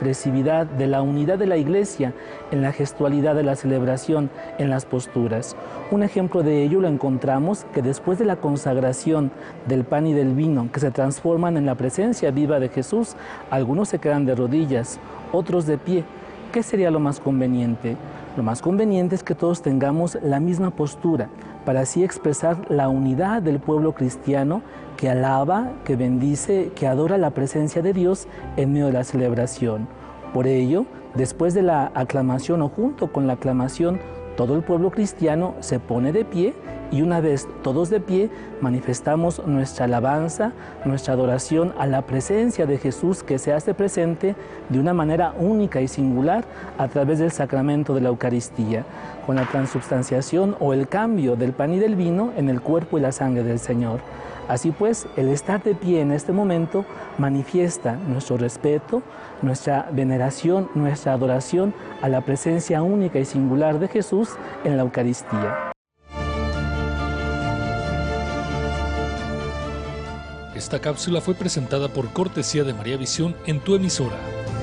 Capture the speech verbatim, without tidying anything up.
expresividad de la unidad de la Iglesia en la gestualidad de la celebración, en las posturas. Un ejemplo de ello lo encontramos que después de la consagración del pan y del vino, que se transforman en la presencia viva de Jesús, algunos se quedan de rodillas, otros de pie. ¿Qué sería lo más conveniente? Lo más conveniente es que todos tengamos la misma postura, para así expresar la unidad del pueblo cristiano que alaba, que bendice, que adora la presencia de Dios en medio de la celebración. Por ello, después de la aclamación o junto con la aclamación, todo el pueblo cristiano se pone de pie y una vez todos de pie manifestamos nuestra alabanza, nuestra adoración a la presencia de Jesús que se hace presente de una manera única y singular a través del sacramento de la Eucaristía, con la transubstanciación o el cambio del pan y del vino en el cuerpo y la sangre del Señor. Así pues, el estar de pie en este momento manifiesta nuestro respeto, nuestra veneración, nuestra adoración a la presencia única y singular de Jesús en la Eucaristía. Esta cápsula fue presentada por cortesía de María Visión en tu emisora.